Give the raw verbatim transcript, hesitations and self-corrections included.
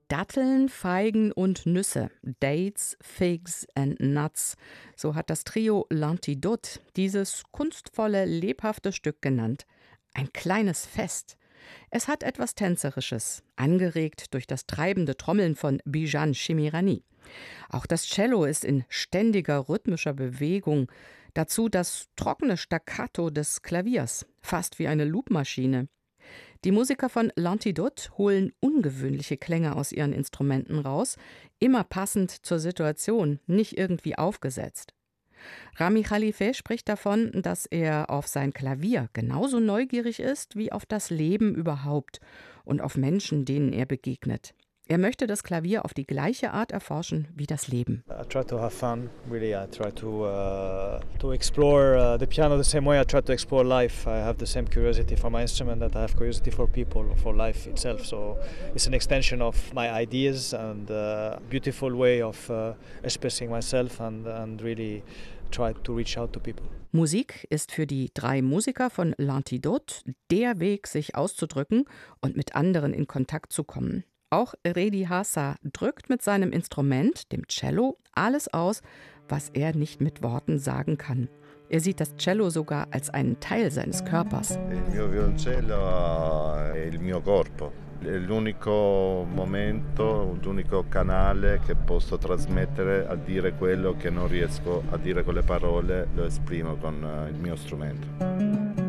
Datteln, Feigen und Nüsse. Dates, Figs and Nuts. So hat das Trio L'Antidote dieses kunstvolle, lebhafte Stück genannt. Ein kleines Fest. Es hat etwas Tänzerisches, angeregt durch das treibende Trommeln von Bijan Chimirani. Auch das Cello ist in ständiger rhythmischer Bewegung. Dazu das trockene Staccato des Klaviers, fast wie eine Loopmaschine. Die Musiker von L'Antidote holen ungewöhnliche Klänge aus ihren Instrumenten raus, immer passend zur Situation, nicht irgendwie aufgesetzt. Rami Khalife spricht davon, dass er auf sein Klavier genauso neugierig ist wie auf das Leben überhaupt und auf Menschen, denen er begegnet. Er möchte das Klavier auf die gleiche Art erforschen wie das Leben. I try to have fun, really. I try to uh, to explore uh, the piano the same way I try to explore life. I have the same curiosity for my instrument that I have curiosity for people, for life itself. So it's an extension of my ideas and a beautiful way of uh, expressing myself and, and really try to reach out to people. Musik ist für die drei Musiker von L'Antidote der Weg, sich auszudrücken und mit anderen in Kontakt zu kommen. Auch Redi Hassah drückt mit seinem Instrument, dem Cello, alles aus, was er nicht mit Worten sagen kann. Er sieht das Cello sogar als einen Teil seines Körpers. Il mio violoncello è il mio corpo. È l'unico momento, l'unico canale che posso trasmettere a dire quello che non riesco a dire con le parole, lo esprimo con il mio strumento.